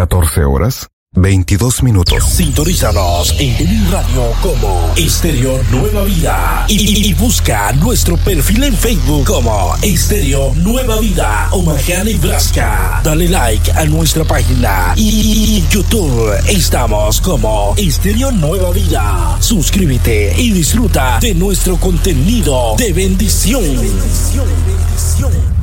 14 horas, 22 minutos. Sintonízanos en TuneIn Radio como Estéreo Nueva Vida y busca nuestro perfil en Facebook como Estéreo Nueva Vida Omaha, Nebraska. Dale like a nuestra página y en YouTube estamos como Estéreo Nueva Vida. Suscríbete y disfruta de nuestro contenido de bendición.